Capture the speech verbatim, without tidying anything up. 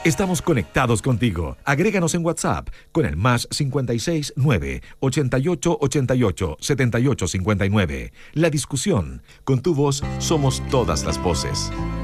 Estamos conectados contigo. Agréganos en WhatsApp con el más cincuenta y seis nueve ochenta y ocho ochenta y ocho setenta y ocho cincuenta y nueve. La discusión. Con tu voz somos todas las voces.